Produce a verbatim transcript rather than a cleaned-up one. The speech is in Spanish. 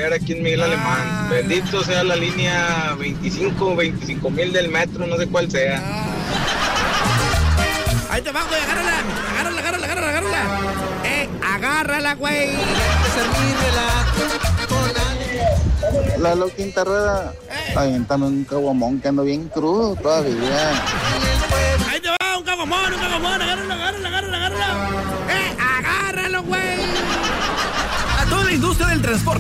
estudiar aquí en Miguel Alemán. Ah. Bendito sea la línea veinticinco, veinticinco mil del metro, no sé cuál sea. Ah. Ahí te va, güey, agárrala. Agárrala, agárrala, agárrala, agárrala. Eh, agárrala, güey. Lalo Quinta Rueda, Eh. aviéntame un caguamón que ando bien crudo todavía. Ahí te va, un cagomón, un cagomón. Agárralo, agárralo, agárralo, agárralo. Eh, agárralo, güey. A toda la industria del transporte